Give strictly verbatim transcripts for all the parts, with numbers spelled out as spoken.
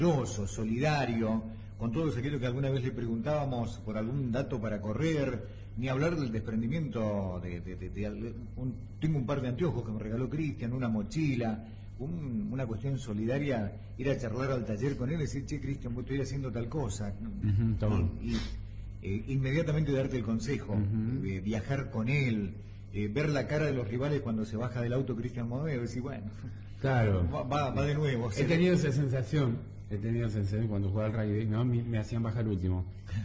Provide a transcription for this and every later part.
generoso, solidario, con todos aquellos que alguna vez le preguntábamos por algún dato para correr, ni hablar del desprendimiento de, de, de, de un, tengo un par de anteojos que me regaló Cristian, una mochila, un, una cuestión solidaria, ir a charlar al taller con él y decir, che, Cristian, vos estoy haciendo tal cosa, uh-huh, y, y eh, inmediatamente darte el consejo, uh-huh, eh, viajar con él, eh, ver la cara de los rivales cuando se baja del auto Cristian Modeo, y decir, bueno, claro, va, va, va de nuevo. He tenido esa sensación, he tenido esa sensación cuando jugaba al rugby, no, me, me hacían bajar último.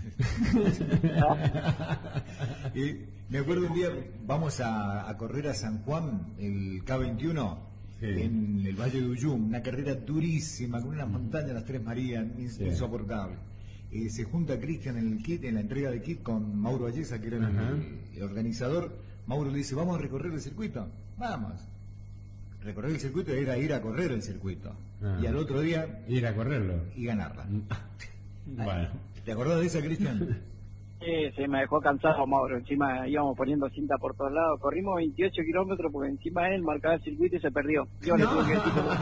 Y me acuerdo un día, vamos a, a correr a San Juan, el K veintiuno, sí, en el Valle de Uyum, una carrera durísima, con unas montañas, las Tres Marías, ins- sí, insoportable. Eh, se junta Cristian en el kit, en la entrega de kit con Mauro Ayesa, que era el, el organizador. Mauro le dice, ¿vamos a recorrer el circuito? Vamos. Recorrer el circuito era ir a correr el circuito. Ah. Y al otro día... ir a correrlo. Y ganarla. Bueno. ¿Te acordás de esa, Cristian? Sí, se me dejó cansado Mauro. Encima íbamos poniendo cinta por todos lados. Corrimos veintiocho kilómetros porque encima él marcaba el circuito y se perdió. Yo no. le tuve que decir cómo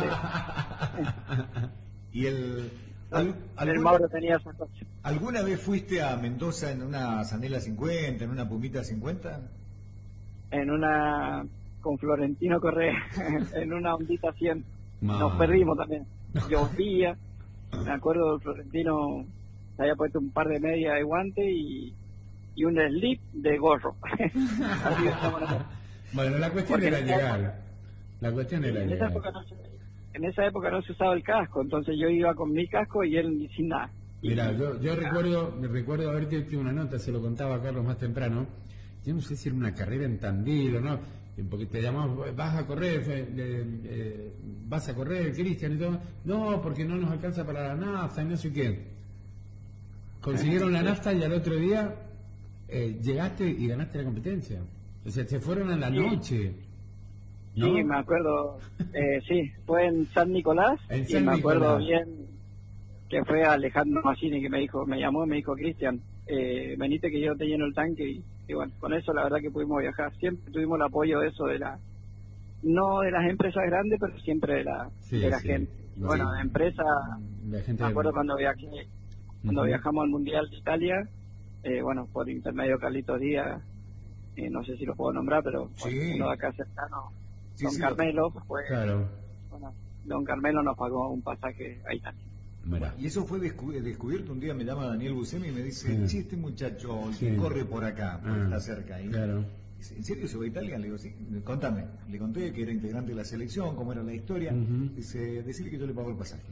se... Y el... Al, el Mauro tenía esa cosa. ¿Alguna vez fuiste a Mendoza en una Zanela cincuenta, en una Pumita cincuenta? En una... con Florentino Correa, en una Hondita cien. No. Nos perdimos también. Llovía. Me acuerdo, Florentino se había puesto un par de medias de guante y, y un slip de gorro. Así estamos nosotros. Bueno, la cuestión Porque era en llegar. Época, la cuestión era en llegar. Esa época no se, en esa época no se usaba el casco, entonces yo iba con mi casco y él sin nada. Mira, yo, yo recuerdo recuerdo haberte hecho una nota, se lo contaba a Carlos más temprano. Yo no sé si era una carrera en Tandil o no, porque te llamamos, vas a correr, eh, eh, vas a correr, Cristian, y todo. No, porque no nos alcanza para la nafta y no sé qué. Consiguieron la nafta y al otro día eh, llegaste y ganaste la competencia. O sea, se fueron a la sí. noche. ¿No? Sí, me acuerdo, eh, sí, fue en San Nicolás, en y San me acuerdo Nicolás. bien que fue Alejandro Massini que me dijo, me llamó y me dijo, Cristian, eh, venite que yo te lleno el tanque, y, y bueno, con eso la verdad que pudimos viajar. Siempre tuvimos el apoyo de eso, de la no de las empresas grandes, pero siempre de la sí, de la sí. gente. Sí. Bueno, de empresa, la gente me acuerdo de... cuando viajé, cuando uh-huh. viajamos al Mundial de Italia, eh, bueno, por intermedio de Carlitos Díaz, eh, no sé si lo puedo nombrar, pero sí. bueno, uno de acá cercano, sí, Don sí, Carmelo, fue, claro. bueno, Don Carmelo nos pagó un pasaje a Italia. Mira. Y eso fue descu- descubierto, un día me llama Daniel Buscemi y me dice, sí, sí este muchacho sí. que corre por acá, porque ah, está cerca ahí. Claro. ¿En serio se va a Italia? Le digo, sí, contame. Le conté que era integrante de la selección, cómo era la historia. Uh-huh. Dice, decirle que yo le pago el pasaje.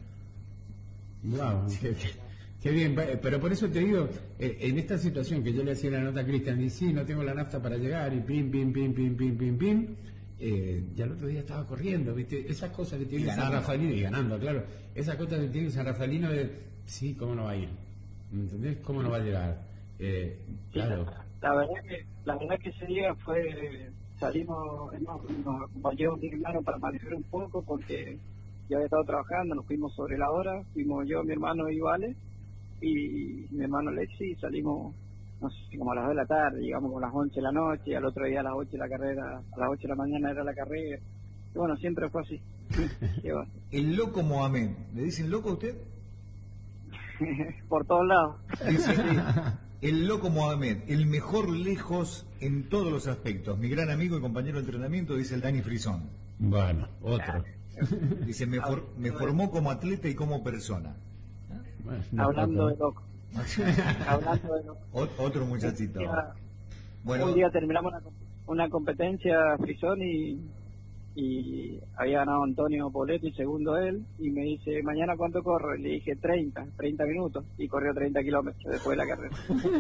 Wow, qué, qué, qué bien. Pero por eso te digo, eh, en esta situación que yo le hacía la nota a Cristian, y sí, no tengo la nafta para llegar, y pim, pim, pim, pim, pim, pim, pim, eh, ya el otro día estaba corriendo, ¿viste? Esas cosas que tiene San Rafaelino, y ganando, claro. Esas cosas que tiene San Rafaelino de, sí, ¿cómo no va a ir? ¿Entendés? ¿Cómo no va a llegar? Eh, claro. La verdad que la verdad que ese día fue salimos nos, nos acompañó mi hermano para manejar un poco porque yo había estado trabajando, nos fuimos sobre la hora, fuimos yo, mi hermano y Vale y mi hermano Lexi, y salimos no sé, como a las dos de la tarde, llegamos como a las once de la noche, y al otro día a las ocho de la carrera, a las ocho de la mañana era la carrera, y bueno, siempre fue así. El loco Mohamed, ¿le dicen loco a usted? Por todos lados. Dice, sí. El loco Mohamed, el mejor lejos en todos los aspectos. Mi gran amigo y compañero de entrenamiento, dice el Dani Frisón. Bueno, otro. Dice, me, for, me formó como atleta y como persona. Bueno, no, Hablando de loco. Hablando de loco. O, otro muchachito. Un día, bueno, un día terminamos una, una competencia Frisón y, y había ganado Antonio Poletti, segundo él, y me dice, ¿mañana cuánto corro? Y le dije treinta, treinta minutos, y corrió treinta kilómetros después de la carrera.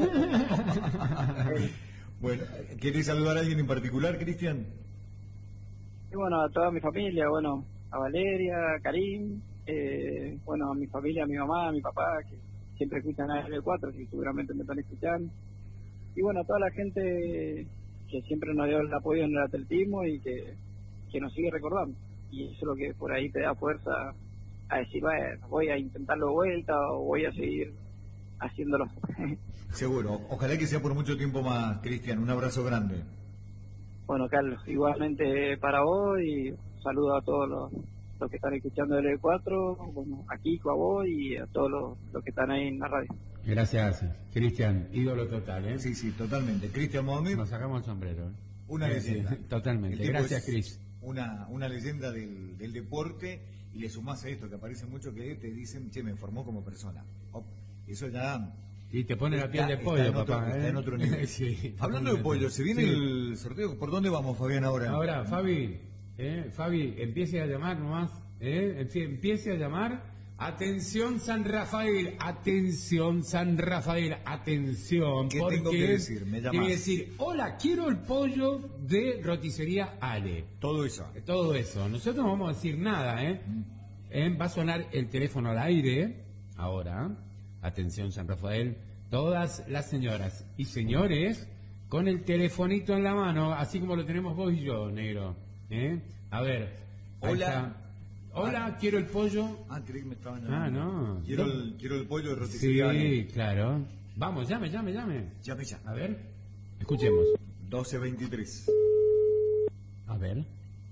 Bueno, ¿querés saludar a alguien en particular, Cristian? Y bueno, a toda mi familia, bueno, a Valeria, a Karim, eh, bueno, a mi familia, a mi mamá, a mi papá, que siempre escuchan a L cuatro, que seguramente me están escuchando, y bueno, a toda la gente que siempre nos dio el apoyo en el atletismo y que que nos sigue recordando, y eso es lo que por ahí te da fuerza a decir, bueno, voy a intentarlo de vuelta o voy a seguir haciéndolo. Seguro, ojalá que sea por mucho tiempo más, Cristian, un abrazo grande. Bueno, Carlos, igualmente para vos y saludo a todos los, los que están escuchando L B cuatro, bueno, a Kiko, a vos y a todos los, los que están ahí en la radio. Gracias, Cristian, ídolo total, ¿eh? Sí, sí, totalmente. Cristian Mohamed, Nos sacamos el sombrero, ¿eh? una Sí, leyenda. sí, totalmente. El tipo Gracias, es Cris. Una, una leyenda del, del deporte, y le sumás a esto, que aparece mucho que te dicen, che, me formó como persona. Op, eso ya... Y te pone la piel está- de está pollo, en otro- papá. está ¿eh? en otro nivel. Sí, Hablando de totalmente. pollo, se viene Sí. el sorteo. ¿Por dónde vamos, Fabián, ahora? Ahora, Fabi, eh, Fabi, empiece a llamar nomás, eh, empie- empiece a llamar. Atención San Rafael, atención San Rafael, atención. ¿Qué porque tengo que decir? Me llamás. tiene que decir, hola, quiero el pollo de roticería Ale. Todo eso. Todo eso. Nosotros no vamos a decir nada, ¿eh? Eh, Va a sonar el teléfono al aire, ahora. Atención San Rafael. Todas las señoras y señores con el telefonito en la mano, así como lo tenemos vos y yo, negro. ¿Eh? A ver. ahí Hola. está. Hola, quiero el pollo. Ah, creí que me estaban Ah, llamando. no. Quiero el, quiero el pollo de roticería. Sí, claro. Vamos, llame, llame, llame. Llame ya. A ver. Escuchemos. doce veintitrés. A ver.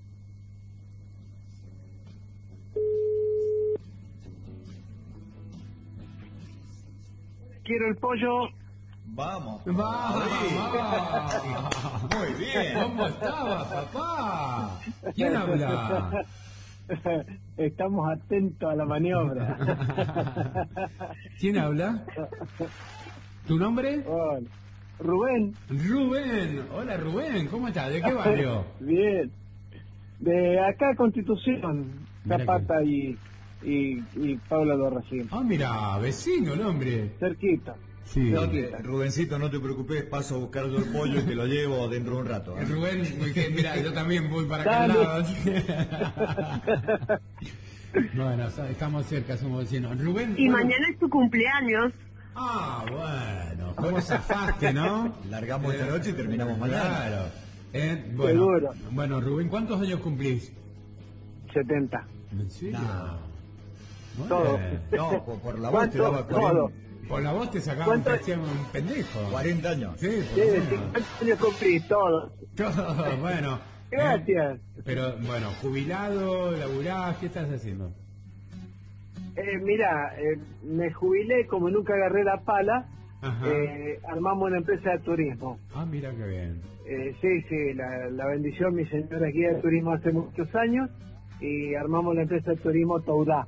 Quiero el pollo. Vamos. ¡Vamos! Ahí. Muy bien. ¿Cómo estaba, papá? ¿Quién habla? Estamos atentos a la maniobra. ¿Quién habla? ¿Tu nombre? Hola. Rubén, Rubén. Hola, Rubén. ¿Cómo estás? ¿De qué barrio? bien. De acá Constitución, Mira Zapata y, y, y Pablo Dorracín. Ah, mira, vecino el hombre. Cerquita. Sí. No te- Rubencito, no te preocupes, paso a buscar yo el pollo y te lo llevo dentro de un rato. ¿eh? Rubén, que, mira, yo también voy para acá al Dale. lado. Bueno, sa- estamos cerca, somos vecinos. Rubén. Y bueno. mañana es tu cumpleaños. Ah, bueno. ¿Cómo zafaste, no? Largamos esta noche y terminamos mañana. Claro. Eh, bueno, Seguro. bueno, Rubén, ¿cuántos años cumplís? setenta. ¿En serio? No. Muy Todo. bien. No, por, por la voz te ¿Cuánto? daba Todo. cuarenta, Por la voz te sacaba un, ¿Cuánto? un pendejo. cuarenta años. Sí, por Sí, lo menos. cincuenta años cumplí, todo. Todo, bueno. Gracias. Eh, pero, bueno, jubilado, laburás, ¿qué estás haciendo? Eh, mira, eh, me jubilé, como nunca agarré la pala, Ajá. eh, armamos una empresa de turismo. Ah, mira qué bien. Eh, sí, sí, la, la bendición, mi señora guía de turismo hace muchos años, y armamos la empresa de turismo Toudá.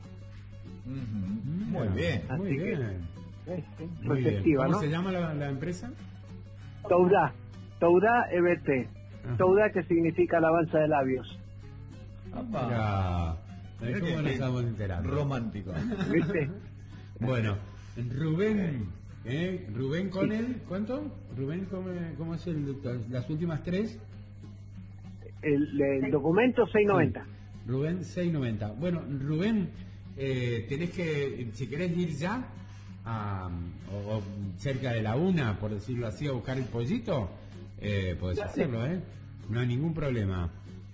Ujú. Muy Mira, bien. Muy Así que- bien. Eh, sí, Muy bien. receptiva, ¿Cómo ¿no? se llama la, la empresa? Toudá, Toudá E B T. Ajá. Toudá, que significa alabanza de labios. Apa. Mira, Mirá ¿cómo que- nos que estamos enterando? Romántico. ¿Viste? Bueno, Rubén, ¿eh? Rubén con él, ¿cuánto? Rubén, ¿cómo, cómo es el, las últimas tres? El, el documento seiscientos noventa. Rubén seiscientos noventa. Bueno, Rubén, eh, tenés que, si querés ir ya, a, o, o cerca de la una, por decirlo así, a buscar el pollito, eh, podés Dale. hacerlo, ¿eh? No hay ningún problema.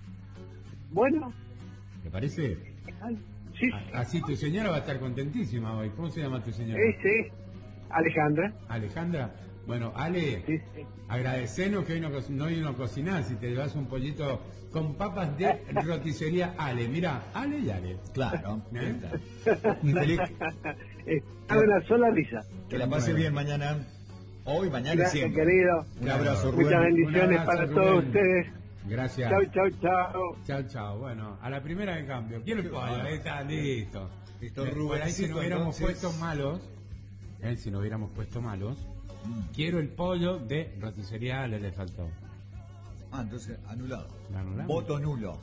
Bueno, ¿Te parece? ay, sí, A- Así tu señora va a estar contentísima hoy. ¿Cómo se llama tu señora? sí, sí. Alejandra. Alejandra. Bueno, Ale, Sí, sí. agradecenos que hoy no, co- no hoy no cocinás y te llevas un pollito con papas de roticería Ale. Mira, Ale y Ale. Claro. ¿Eh? Feliz. Eh, Hago una sola risa. Que la pase bien mañana. Hoy, mañana y Gracias, siempre. querido. Un abrazo, Claro. Rubén. Muchas bendiciones Un abrazo, para Rubén. todos ustedes. Gracias. Chau, chau, chau. Chao, chao. Bueno, a la primera de cambio. Quiero el pollo. Ahí está, listo. Listo, Eh, Rubén. por ahí si no hubiéramos Entonces- puesto malos, eh, si no hubiéramos puesto malos, Mm. quiero el pollo de roticería Ale, le faltó. Ah, entonces, anulado. ¿La anulamos? Voto nulo.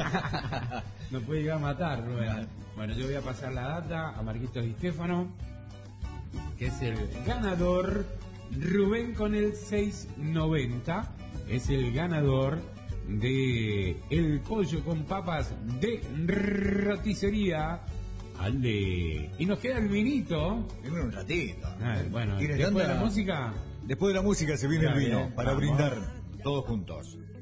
No puede llegar a matar, Rubén. Bueno, yo voy a pasar la data a Marquitos y Stefano, que es el ganador. Rubén con el seiscientos noventa es el ganador de el pollo con papas de roticería Ale. Y nos queda el vinito. En un ratito. Ah, bueno, ¿Tienes después de tanta- la música. Después de la música se viene Está el vino bien, para vamos. brindar todos juntos.